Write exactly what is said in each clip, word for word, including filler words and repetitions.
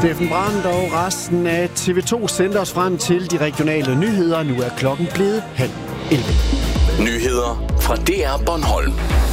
Steffen Brandt og resten af T V to sendte os frem til de regionale nyheder. Nu er klokken blevet halv elleve. Nyheder fra D R Bornholm.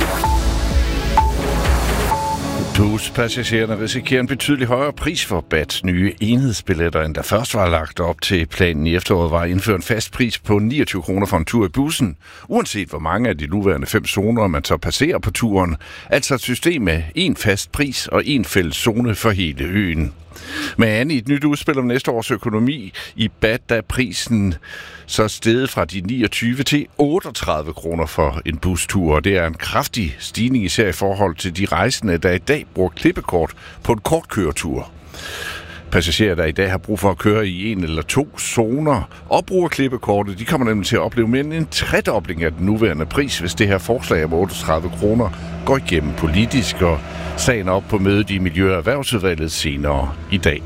Buspassagererne risikerer en betydelig højere pris for B A T's nye enhedsbilletter, end der først var lagt op til. Planen i efteråret var at indføre en fast pris på niogtyve kroner for en tur i bussen, uanset hvor mange af de nuværende fem zoner man så passerer på turen. Altså et system med en fast pris og en fælles zone for hele øen. Men Anne, i et nyt udspil om næste års økonomi i B A T, der er prisen så steget fra de niogtyve til otteogtredive kroner for en bustur. Det er en kraftig stigning, især i forhold til de rejsende, der i dag bruger klippekort på en kortkøretur. Passagerer, der i dag har brug for at køre i en eller to zoner og bruger klippekortet, de kommer nemlig til at opleve mere end en tredobling af den nuværende pris, hvis det her forslag om otteogtredive kroner går igennem politisk, og sagen op på mødet i Miljø- og Erhvervsudvalget senere i dag.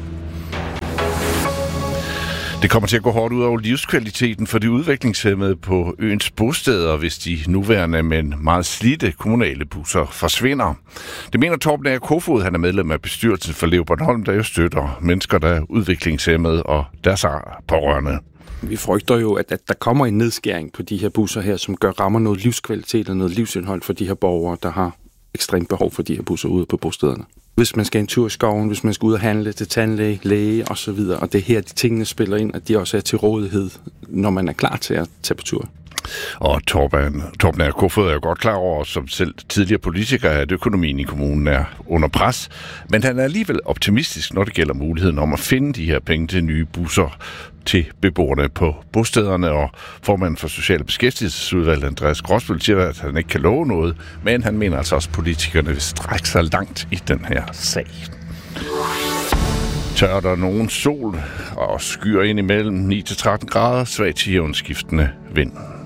Det kommer til at gå hårdt ud over livskvaliteten for de udviklingshæmmede på øens bosteder, hvis de nuværende, men meget slidte kommunale busser forsvinder. Det mener Torben A. Kofod, han er medlem af bestyrelsen for Lev Bornholm, der jo støtter mennesker, der er udviklingshæmmede og deres pårørende. Vi frygter jo, at, at der kommer en nedskæring på de her busser her, som gør rammer noget livskvalitet og noget livsindhold for de her borgere, der har ekstremt behov for de her busser ude på bostederne. Hvis man skal en tur i skoven, hvis man skal ud og handle til tandlæge, læge osv., og det er her, de tingene spiller ind, at de også er til rådighed, når man er klar til at tage på tur. Og Torben, Torben A. Kofod er jo godt klar over, som selv tidligere politiker, at økonomien i kommunen er under pres. Men han er alligevel optimistisk, når det gælder muligheden om at finde de her penge til nye busser til beboerne på bostederne. Og formanden for Social- og Beskæftigelsesudvalget, Andreas Gråsbøl, siger, at han ikke kan love noget, men han mener altså også, at politikerne vil strække sig langt i den her sag. Tør der nogen sol og skyer ind imellem ni til tretten grader, svagt til jævnskiftende vind.